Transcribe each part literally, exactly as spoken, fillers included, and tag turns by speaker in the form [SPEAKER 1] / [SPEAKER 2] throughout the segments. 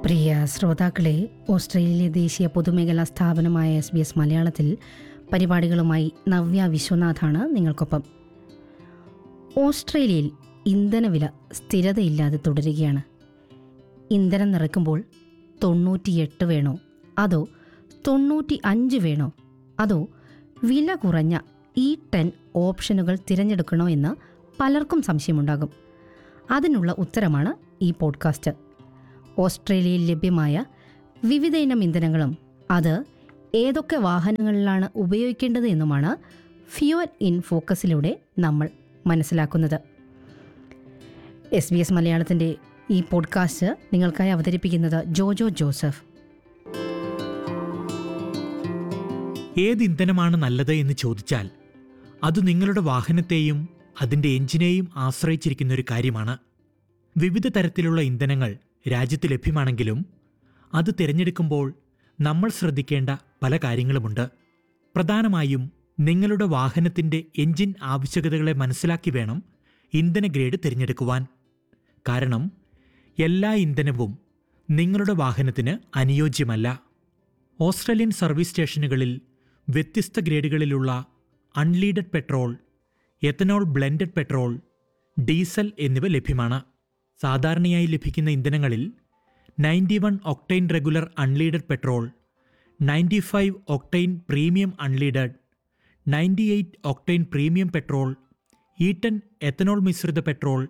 [SPEAKER 1] പ്രിയ ശ്രോതാക്കളെ, ഓസ്ട്രേലിയയിലെ ദേശീയ പൊതുമേഖലാ സ്ഥാപനമായ എസ് ബി എസ് മലയാളത്തിൽ പരിപാടികളുമായി നവ്യ വിശ്വനാഥാണ് നിങ്ങൾക്കൊപ്പം. ഓസ്ട്രേലിയയിൽ ഇന്ധനവില സ്ഥിരതയില്ലാതെ തുടരുകയാണ്. ഇന്ധനം നിറയ്ക്കുമ്പോൾ തൊണ്ണൂറ്റിയെട്ട് വേണോ അതോ തൊണ്ണൂറ്റി അഞ്ച് വേണോ അതോ വില കുറഞ്ഞ ഇ ടെൻ ഓപ്ഷനുകൾ തിരഞ്ഞെടുക്കണോ എന്ന് പലർക്കും സംശയമുണ്ടാകും. അതിനുള്ള ഉത്തരമാണ് ഈ പോഡ്കാസ്റ്റ്. ഓസ്ട്രേലിയയിൽ ലഭ്യമായ വിവിധ ഇനം ഇന്ധനങ്ങളും അത് ഏതൊക്കെ വാഹനങ്ങളിലാണ് ഉപയോഗിക്കേണ്ടത് എന്നുമാണ് ഫ്യൂവൽ ഇൻ ഫോക്കസിലൂടെ നമ്മൾ മനസ്സിലാക്കുന്നത്. എസ് ബി എസ് മലയാളത്തിൻ്റെ ഈ പോഡ്കാസ്റ്റ് നിങ്ങൾക്കായി അവതരിപ്പിക്കുന്നത് ജോജോ ജോസഫ്.
[SPEAKER 2] ഏത് ഇന്ധനമാണ് നല്ലത് എന്ന് ചോദിച്ചാൽ അത് നിങ്ങളുടെ വാഹനത്തെയും അതിൻ്റെ എഞ്ചിനെയും ആശ്രയിച്ചിരിക്കുന്ന ഒരു കാര്യമാണ്. വിവിധ തരത്തിലുള്ള ഇന്ധനങ്ങൾ രാജ്യത്ത് ലഭ്യമാണെങ്കിലും അത് തിരഞ്ഞെടുക്കുമ്പോൾ നമ്മൾ ശ്രദ്ധിക്കേണ്ട പല കാര്യങ്ങളുമുണ്ട്. പ്രധാനമായും നിങ്ങളുടെ വാഹനത്തിൻ്റെ എഞ്ചിൻ ആവശ്യകതകളെ മനസ്സിലാക്കി വേണം ഇന്ധന ഗ്രേഡ് തിരഞ്ഞെടുക്കുവാൻ. കാരണം എല്ലാ ഇന്ധനവും നിങ്ങളുടെ വാഹനത്തിന് അനുയോജ്യമല്ല. ഓസ്ട്രേലിയൻ സർവീസ് സ്റ്റേഷനുകളിൽ വ്യത്യസ്ത ഗ്രേഡുകളിലുള്ള unleaded petrol, ethanol blended petrol, diesel എന്നിവ ലഭ്യമാണ്. സാധാരണയായി ലഭിക്കുന്ന ഇന്ധനങ്ങളിൽ ninety one octane regular unleaded petrol, ninety five octane premium unleaded, ninety eight octane premium petrol, E ten ethanol മിശ്രിത പെട്രോൾ,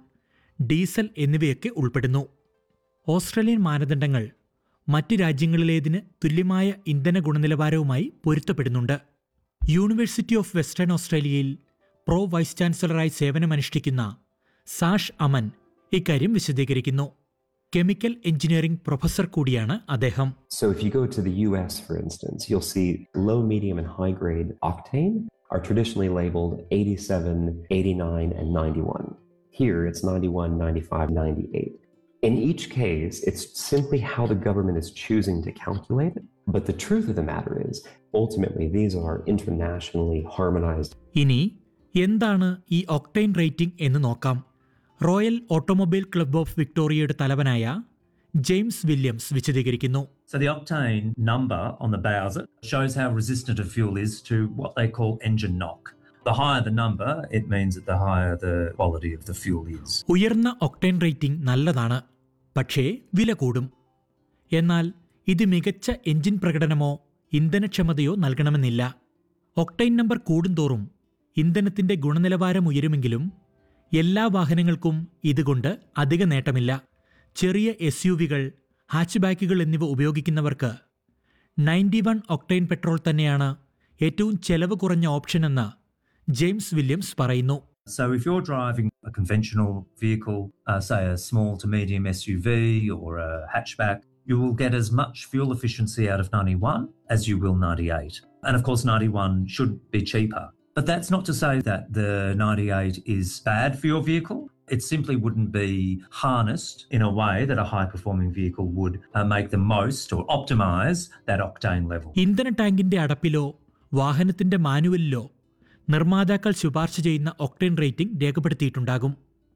[SPEAKER 2] ഡീസൽ എന്നിവയൊക്കെ ഉൾപ്പെടുന്നു. ഓസ്ട്രേലിയൻ മാനദണ്ഡങ്ങൾ മറ്റ് രാജ്യങ്ങളിലേതിന് തുല്യമായ ഇന്ധന ഗുണനിലവാരവുമായി പൊരുത്തപ്പെടുന്നുണ്ട്. യൂണിവേഴ്സിറ്റി ഓഫ് വെസ്റ്റേൺ ഓസ്ട്രേലിയയിൽ പ്രോ വൈസ് ചാൻസലറായി സേവനമനുഷ്ഠിക്കുന്ന സാഷ് അമൻ ഇക്കാര്യം വിശദീകരിക്കുന്നു. കെമിക്കൽ എഞ്ചിനീയറിംഗ് പ്രൊഫസർ കൂടിയാണ് അദ്ദേഹം.
[SPEAKER 3] So if you go to the U S, for instance, you'll see low, medium, and high grade octane are traditionally labeled eighty-seven, eighty-nine, and ninety-one. Here it's ninety-one, ninety-five, ninety-eight. In each case, it's simply how the government is choosing to calculate it. But the truth of the matter is, ultimately, these are internationally harmonized.
[SPEAKER 2] ഇനി എന്താണ് ഈ octane rating എന്ന് നോക്കാം. Royal automobile club of വിക്ടോറിയയുടെ തലവനായ James Williams വിശദീകരിക്കുന്നു.
[SPEAKER 4] So the octane number on the Bowser shows how resistant a fuel is to what they call engine knock. The higher the number, it means that the higher the quality of the fuel is.
[SPEAKER 2] ഉയർന്ന octane rating നല്ലതാണ്, പക്ഷേ വില കൂടും. എന്നാൽ ഇത് മികച്ച engine പ്രകടനമോ ഇന്ധനക്ഷമതയോ നൽകണമെന്നില്ല. Octane number കൂടുന്തോറും ഇന്ധനത്തിൻ്റെ ഗുണനിലവാരം ഉയരുമെങ്കിലും എല്ലാ വാഹനങ്ങൾക്കും ഇതുകൊണ്ട് അധിക നേട്ടമില്ല. ചെറിയ എസ് യു വികൾ, ഹാച്ച് ബാക്കുകൾ എന്നിവ ഉപയോഗിക്കുന്നവർക്ക് നയൻറ്റി വൺ ഒക്ടൈൻ പെട്രോൾ തന്നെയാണ് ഏറ്റവും ചെലവ് കുറഞ്ഞ ഓപ്ഷൻ എന്ന് ജെയിംസ് വില്യംസ് പറയുന്നു.
[SPEAKER 4] So if you're driving a conventional vehicle, uh, say a small to medium S U V or a hatchback, you will get as much fuel efficiency out of ninety-one as you will ninety-eight. And of course ninety-one should be cheaper. But that's not to say that the ninety-eight is bad for your vehicle. It simply wouldn't be harnessed in a way that a high-performing vehicle would uh, make the most or optimize that octane level.
[SPEAKER 2] ഇന്ധന ടാങ്കിന്റെ അടപ്പിലോ വാഹനത്തിന്റെ മാനുവലിലോ നിർമ്മാതാക്കൾ ശുപാർശ ചെയ്യുന്ന octane rating രേഖപ്പെടുത്തിയിട്ടുണ്ടാകും.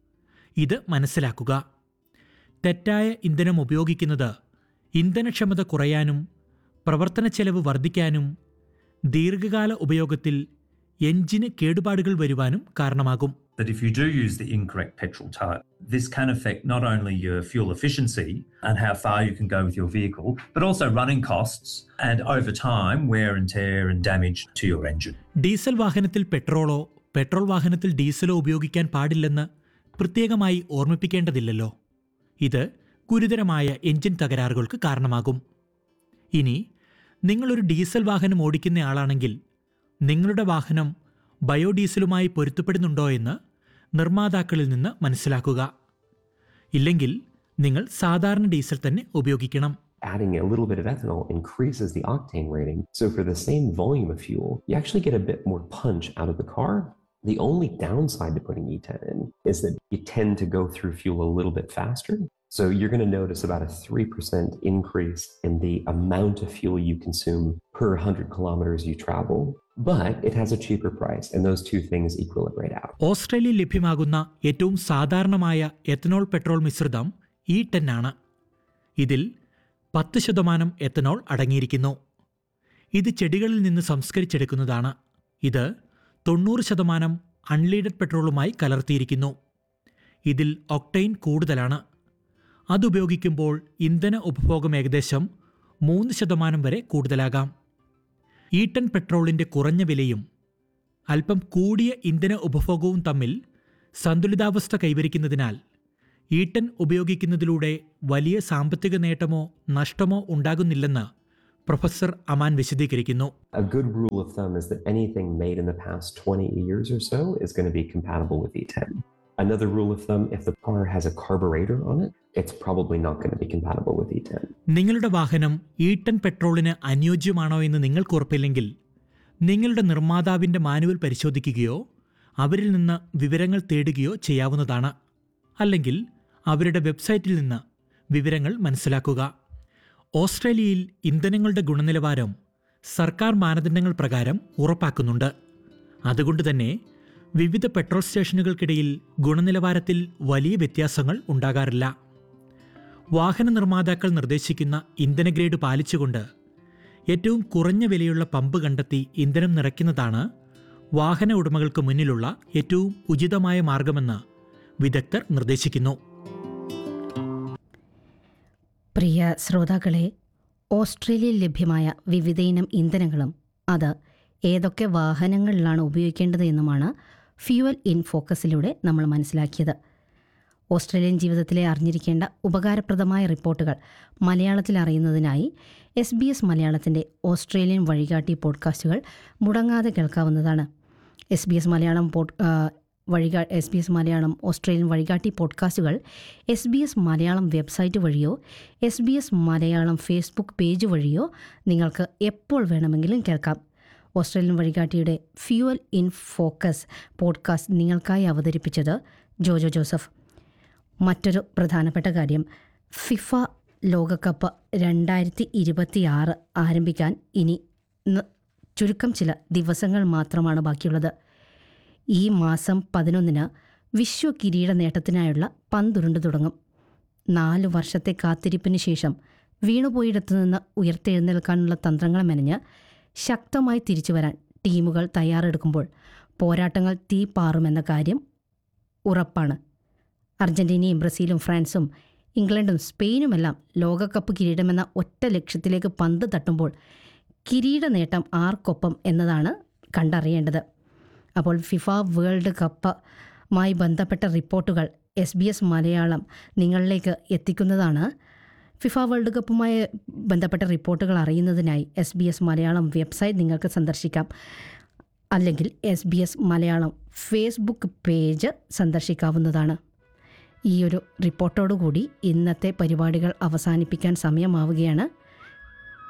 [SPEAKER 2] ഇത് മനസ്സിലാക്കുക. തെറ്റായ ഇന്ധനം ഉപയോഗിക്കുന്നത് ഇന്ധനക്ഷമത കുറയാനും പ്രവർത്തന ചെലവ് വർദ്ധിക്കാനും ദീർഘകാല ഉപയോഗത്തിൽ എഞ്ചിന് കേടുപാടുകൾ വരുവാനും കാരണമാകും.
[SPEAKER 4] But if you do use the incorrect petrol type, this can affect not only your fuel efficiency and how far you can go with your vehicle, but also running costs and over time wear and tear and damage to your engine.
[SPEAKER 2] Diesel വാഹനത്തിൽ പെട്രോളോ petrol വാഹനത്തിൽ ഡീസലോ ഉപയോഗിക്കാൻ പാടില്ലെന്ന് പ്രത്യേകമായി ഓർമ്മിപ്പിക്കേണ്ടതില്ലല്ലോ. ഇത് ഗുരുതരമായ engine തകരാറുകൾക്ക് കാരണമാകും. ഇനി നിങ്ങളൊരു ഡീസൽ വാഹനം ഓടിക്കുന്നയാളാണെങ്കിൽ നിങ്ങളുടെ വാഹനം ബയോഡീസലുമായി പൊരുത്തപ്പെടുന്നുണ്ടോ എന്ന് നിർമ്മാതാക്കളിൽ നിന്ന് മനസ്സിലാക്കുക. ഇല്ലെങ്കിൽ നിങ്ങൾ സാധാരണ ഡീസൽ തന്നെ ഉപയോഗിക്കണം.
[SPEAKER 3] Adding a little bit of ethanol increases the octane rating. So for the same volume of fuel, you actually get a bit more punch out of the car. The only downside to putting E ten in is that you tend to go through fuel a little bit faster. So you're going to notice about a three percent increase in the amount of fuel you consume per one hundred kilometers you travel. But it has a cheaper price, and those two things equilibrate out.
[SPEAKER 2] ഓസ്ട്രേലിയയിൽ ലഭ്യമാകുന്ന ഏറ്റവും സാധാരണമായ ethanol petrol മിശ്രിതം E ten ആണ്. ഇതിൽ പത്ത് ശതമാനം ethanol അടങ്ങിയിരിക്കുന്നു. ഇത് ചെടികളിൽ നിന്ന് സംസ്കരിച്ചെടുക്കുന്നതാണ്. ഇത് തൊണ്ണൂറ് ശതമാനം അൺലീഡഡ് പെട്രോളുമായി കലർത്തിയിരിക്കുന്നു. ഇതിൽ ഒക്ടെയ്ൻ കൂടുതലാണ്. അതുപയോഗിക്കുമ്പോൾ ഇന്ധന ഉപഭോഗം ഏകദേശം മൂന്ന് ശതമാനം വരെ കൂടുതലാകാം. ഈട്ടൻ പെട്രോളിൻ്റെ കുറഞ്ഞ വിലയും അല്പം കൂടിയ ഇന്ധന ഉപഭോഗവും തമ്മിൽ സന്തുലിതാവസ്ഥ കൈവരിക്കുന്നതിനാൽ ഈട്ടൻ ഉപയോഗിക്കുന്നതിലൂടെ വലിയ സാമ്പത്തിക നേട്ടമോ നഷ്ടമോ ഉണ്ടാകുന്നില്ലെന്ന് പ്രൊഫസർ അമാൻ വിശദീകരിക്കുന്നു.
[SPEAKER 3] A good rule of thumb is that anything made in the past twenty years or so is going to be compatible with E ten. Another rule of thumb, if the car has a carburetor on it, it's probably not going to be compatible with E ten.
[SPEAKER 2] നിങ്ങളുടെ വാഹനം ഈട്ടൻ പെട്രോളിന് അനുയോജ്യമാണോ എന്ന് നിങ്ങൾക്ക് ഉറപ്പില്ലെങ്കിൽ നിങ്ങളുടെ നിർമ്മാതാവിൻ്റെ manual പരിശോധിക്കുകയോ അവരിൽ നിന്ന് വിവരങ്ങൾ തേടുകയോ ചെയ്യാവുന്നതാണ്. അല്ലെങ്കിൽ അവരുടെ വെബ്സൈറ്റിൽ നിന്ന് വിവരങ്ങൾ മനസ്സിലാക്കുക. ഓസ്ട്രേലിയയിൽ ഇന്ധനങ്ങളുടെ ഗുണനിലവാരം സർക്കാർ മാനദണ്ഡങ്ങൾ പ്രകാരം ഉറപ്പാക്കുന്നുണ്ട്. അതുകൊണ്ട് തന്നെ വിവിധ പെട്രോൾ സ്റ്റേഷനുകൾക്കിടയിൽ ഗുണനിലവാരത്തിൽ വലിയ വ്യത്യാസങ്ങൾ ഉണ്ടാകാറില്ല. വാഹന നിർമ്മാതാക്കൾ നിർദ്ദേശിക്കുന്ന ഇന്ധന ഗ്രേഡ് പാലിച്ചുകൊണ്ട് ഏറ്റവും കുറഞ്ഞ വിലയുള്ള പമ്പ് കണ്ടെത്തി ഇന്ധനം നിറയ്ക്കുന്നതാണ് വാഹന ഉടമകൾക്ക് മുന്നിലുള്ള ഏറ്റവും ഉചിതമായ മാർഗമെന്ന് വിദഗ്ധർ നിർദ്ദേശിക്കുന്നു.
[SPEAKER 1] പ്രിയ ശ്രോതാക്കളെ, ഓസ്ട്രേലിയയിൽ ലഭ്യമായ വിവിധയിനം ഇന്ധനങ്ങളും അത് ഏതൊക്കെ വാഹനങ്ങളിലാണ് ഉപയോഗിക്കേണ്ടത് എന്നുമാണ് ഫ്യൂവൽ ഇൻ ഫോക്കസിലൂടെ നമ്മൾ മനസ്സിലാക്കിയത്. ഓസ്ട്രേലിയൻ ജീവിതത്തിലെ അറിഞ്ഞിരിക്കേണ്ട ഉപകാരപ്രദമായ റിപ്പോർട്ടുകൾ മലയാളത്തിൽ അറിയുന്നതിനായി എസ് ബി എസ് മലയാളത്തിൻ്റെ ഓസ്ട്രേലിയൻ വഴികാട്ടി പോഡ്കാസ്റ്റുകൾ മുടങ്ങാതെ കേൾക്കാവുന്നതാണ്. S B S Malayalam pod വഴികാ S B S Malayalam Australian വഴികാട്ടി പോഡ്കാസ്റ്റുകൾ S B S Malayalam website വഴിയോ S B S Malayalam Facebook page വഴിയോ നിങ്ങൾക്ക് എപ്പോൾ വേണമെങ്കിലും കേൾക്കാം. Australian വഴികാട്ടിയുടെ fuel in focus podcast നിങ്ങൾക്കായി അവതരിപ്പിച്ചത് ജോജോ ജോസഫ്. മറ്റൊരു പ്രധാനപ്പെട്ട കാര്യം, ഫിഫ ലോകകപ്പ് രണ്ടായിരത്തി ഇരുപത്തി ആറ് ആരംഭിക്കാൻ ഇനി ചുരുക്കം ചില ദിവസങ്ങൾ മാത്രമാണ് ബാക്കിയുള്ളത്. ഈ മാസം പതിനൊന്നിന് വിശ്വ കിരീട നേട്ടത്തിനായുള്ള പന്തുരുണ്ടു തുടങ്ങും. നാലു വർഷത്തെ കാത്തിരിപ്പിന് ശേഷം വീണുപോയിടത്തു നിന്ന് ഉയർത്തെഴുന്നേൽക്കാനുള്ള തന്ത്രങ്ങൾ മെനഞ്ഞ് ശക്തമായി തിരിച്ചു വരാൻ ടീമുകൾ തയ്യാറെടുക്കുമ്പോൾ പോരാട്ടങ്ങൾ തീപാറുമെന്ന കാര്യം ഉറപ്പാണ്. അർജന്റീനയും ബ്രസീലും ഫ്രാൻസും ഇംഗ്ലണ്ടും സ്പെയിനുമെല്ലാം ലോകകപ്പ് കിരീടമെന്ന ഒറ്റ ലക്ഷ്യത്തിലേക്ക് പന്ത് തട്ടുമ്പോൾ കിരീട നേട്ടം ആർക്കൊപ്പം എന്നതാണ് കണ്ടറിയേണ്ടത്. അപ്പോൾ ഫിഫ വേൾഡ് കപ്പുമായി ബന്ധപ്പെട്ട റിപ്പോർട്ടുകൾ എസ് ബി എസ് മലയാളം നിങ്ങളിലേക്ക് എത്തിക്കുന്നതാണ്. ഫിഫ വേൾഡ് കപ്പുമായി ബന്ധപ്പെട്ട റിപ്പോർട്ടുകൾ അറിയുന്നതിനായി S B S Malayalam website നിങ്ങൾക്ക് സന്ദർശിക്കാം. അല്ലെങ്കിൽ S B S Malayalam Facebook page സന്ദർശിക്കാവുന്നതാണ്. ഈ ഒരു റിപ്പോർട്ടോടുകൂടി ഇന്നത്തെ പരിപാടികൾ അവസാനിപ്പിക്കാൻ സമയമാവുകയാണ്.